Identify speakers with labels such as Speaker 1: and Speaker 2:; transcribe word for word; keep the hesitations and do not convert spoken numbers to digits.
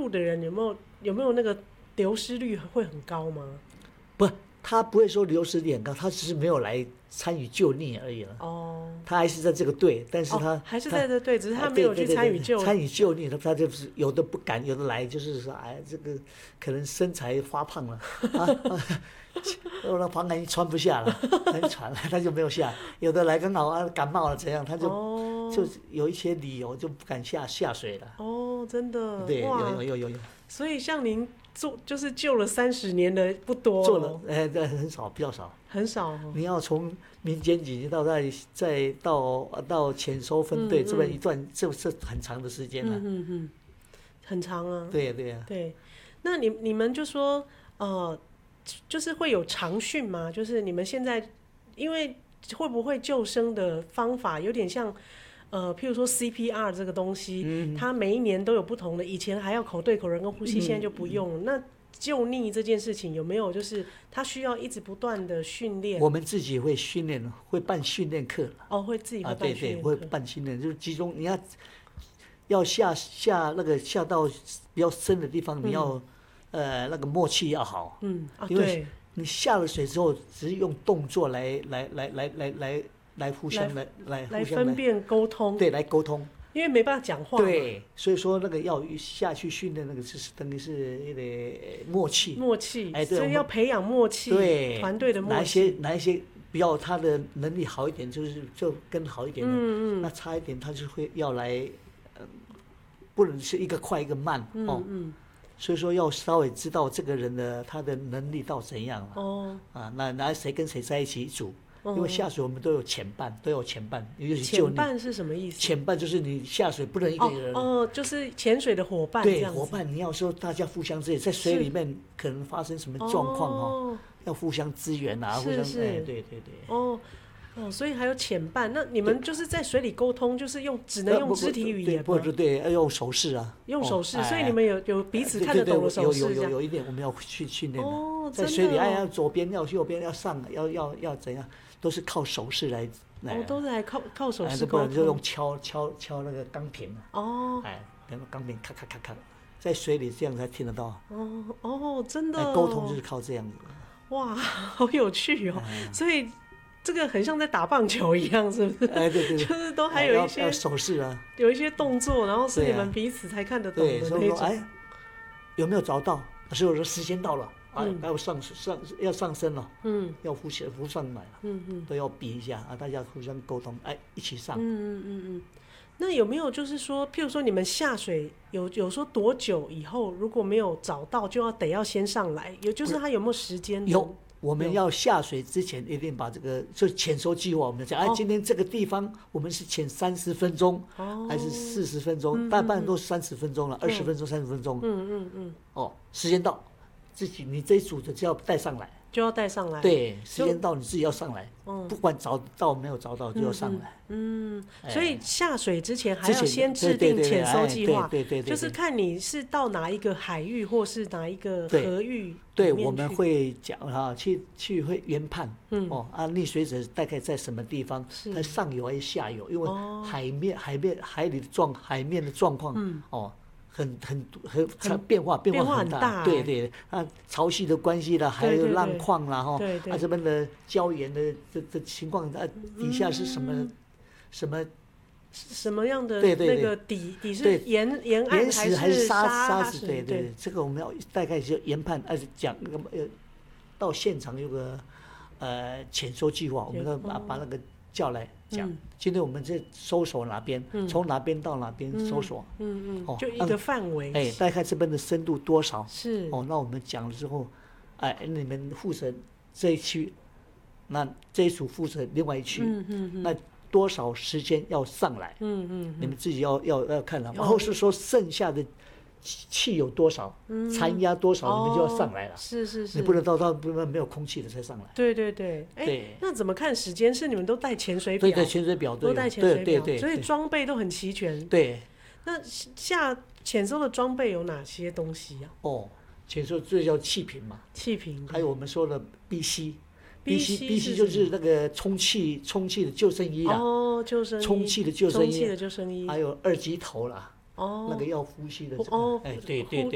Speaker 1: 入的人有没有有没有那个流失率会很高吗？
Speaker 2: 不，他不会说流失率很高，他只是没有来参与救溺而已了。
Speaker 1: 哦，
Speaker 2: 他还是在这个队，但是他、
Speaker 1: 哦、还是在这队，只是他没
Speaker 2: 有
Speaker 1: 有去参与救
Speaker 2: 参与救溺，他他就是有的不敢，有的来就是说，哎，这个可能身材发胖了啊，啊那防寒衣穿不下了，很喘了，他就没有下。有的来刚好啊感冒了怎样，他就、哦、就有一些理由就不敢下下水了。
Speaker 1: 哦，真的，
Speaker 2: 对，有有有有有。
Speaker 1: 所以像您做就是救了三十年的不多、哦，
Speaker 2: 做了哎，对，很少，比较少，
Speaker 1: 很少、哦。
Speaker 2: 你要从民间警局到再再到到遣收分队、嗯嗯、这边一段，这是很长的时间了、啊。
Speaker 1: 嗯嗯嗯，很长啊。
Speaker 2: 对对啊。
Speaker 1: 对，那你你们就说呃，就是会有常训吗？就是你们现在因为会不会救生的方法有点像？呃，譬如说 C P R 这个东西、嗯，它每一年都有不同的，以前还要口对口人工呼吸，嗯、现在就不用了。那救溺这件事情有没有就是它需要一直不断的训练？
Speaker 2: 我们自己会训练，会办训练课。
Speaker 1: 哦，会自己会办训练课、
Speaker 2: 啊、对对，会办训练，就是集中你要要下下那个下到比较深的地方，嗯、你要呃那个默契要好。
Speaker 1: 嗯，啊、
Speaker 2: 因为你下了水之后，只是用动作来来来来来来。来互相来来
Speaker 1: 来分辨沟通，
Speaker 2: 对，来沟通，
Speaker 1: 因为没办法讲话。
Speaker 2: 对，所以说那个要下去训练那个是等于是那个默契，
Speaker 1: 默契，
Speaker 2: 哎，对，
Speaker 1: 所以要培养默契，
Speaker 2: 对，
Speaker 1: 团队的默契。
Speaker 2: 哪一些哪一些比较他的能力好一点，就是就更好一点的，嗯嗯，那差一点他就会要来，呃，不能是一个快一个慢、嗯、哦，嗯，所以说要稍微知道这个人的他的能力到怎样了，哦，啊，那那谁跟谁在一起组。因为下水我们都有前伴，都有前伴，尤其
Speaker 1: 前伴是什么意思？
Speaker 2: 前伴就是你下水不能一个人，
Speaker 1: 哦，哦就是潜水的伙伴这样子。
Speaker 2: 对，伙伴你要说大家互相支援，在水里面可能发生什么状况哦，要互相支援啊，互相
Speaker 1: 是是，
Speaker 2: 哎，对对对。
Speaker 1: 哦哦，所以还有前伴，那你们就是在水里沟通，就是用只能用肢体语言吗？
Speaker 2: 不不对，要用手势啊，
Speaker 1: 用手势，
Speaker 2: 哦、
Speaker 1: 所以你们有有彼此看得懂的手势，
Speaker 2: 有有有有一点我们要去训练的，
Speaker 1: 哦，
Speaker 2: 在水里哎要左边要右边要上要要要怎样？都是靠手势来来，
Speaker 1: 哦，都是来靠靠手势
Speaker 2: 沟通，就用敲敲敲那个钢瓶哦，哎，那个钢瓶咔咔咔咔，在水里这样才听得到。
Speaker 1: 哦哦，真的、哦，
Speaker 2: 沟通就是靠这样子。
Speaker 1: 哇，好有趣哦！哎、所以这个很像在打棒球一样，是不是？
Speaker 2: 哎，对对对，
Speaker 1: 就是都还有一些、
Speaker 2: 哎、手势啊，
Speaker 1: 有一些动作，然后是你们彼此才看得懂的那种。
Speaker 2: 对，所以说哎，有没有找到？所以我说时间到了。嗯、啊，要上上要上升了，嗯，要浮起浮上来了，嗯嗯，都要比一下啊，大家互相沟通，哎，一起上。
Speaker 1: 嗯嗯嗯嗯。那有没有就是说，譬如说你们下水有有说多久以后如果没有找到，就要得要先上来？有就是他有没有时间？
Speaker 2: 有，我们要下水之前一定把这个就潜收计划，我们讲，哎、哦，今天这个地方我们是潜三十分钟，哦，还是四十分钟？大半都三十分钟了，二十分钟、三十分钟。嗯嗯嗯。哦，时间到。自己你这一组的就要带上来，
Speaker 1: 就要带上来。
Speaker 2: 对，时间到你自己要上来，嗯、不管找到没有找到就要上来。
Speaker 1: 嗯，嗯哎、所以下水之前还要先制定潜收计划，
Speaker 2: 对对对，
Speaker 1: 就是看你是到哪一个海域或是哪一个河域。
Speaker 2: 对，我们会讲哈，去去会研判，嗯哦啊，溺水者大概在什么地方？它上游还是下游？因为海面、哦、海面海里的状海面的状况，嗯哦。很很很变化变化很大，
Speaker 1: 很大
Speaker 2: 对对，啊，潮汐的关系啦，还有浪况啦，哈，啊这边的礁岩的这这情况，啊底下是什么、嗯、什么
Speaker 1: 什么样的
Speaker 2: 对对对
Speaker 1: 那个底底是岩岩岸
Speaker 2: 岩石还是沙
Speaker 1: 沙
Speaker 2: 石？对对，这个我们要大概就研判，而且讲那个呃，到现场有个呃潜收计划，我们要把把那个叫来。讲、嗯，今天我们在搜索哪边，从、嗯、哪边到哪边搜索，
Speaker 1: 嗯 嗯, 嗯，哦，就一个范围，
Speaker 2: 哎，大概这边的深度多少？
Speaker 1: 是，
Speaker 2: 哦，那我们讲了之后，哎，你们负责这一区，那这一组负责另外一区，嗯嗯嗯，那多少时间要上来？嗯 嗯, 嗯，你们自己要要要看了，然后是说剩下的气有多少，残压多少，你们就要上来了。
Speaker 1: 是是是，
Speaker 2: 你不能到到不能没有空气的才上来。
Speaker 1: 对对对，哎，那怎么看时间？是你们都带潜水表？
Speaker 2: 对对，潜水表
Speaker 1: 都带潜水表，
Speaker 2: 对对对，
Speaker 1: 所以装备都很齐全。
Speaker 2: 对，
Speaker 1: 那下潜收的装备有哪些东西啊？
Speaker 2: 哦，潜收最叫气瓶嘛，
Speaker 1: 气瓶，
Speaker 2: 还有我们说的 B C。B C B C 就是那个充气充气的救生衣啦，
Speaker 1: 哦，救生衣，
Speaker 2: 充气的救生衣，
Speaker 1: 充气的救生衣，
Speaker 2: 还有二级头啦，哦，那个要呼吸的，
Speaker 1: 哦，
Speaker 2: 哎，对对对。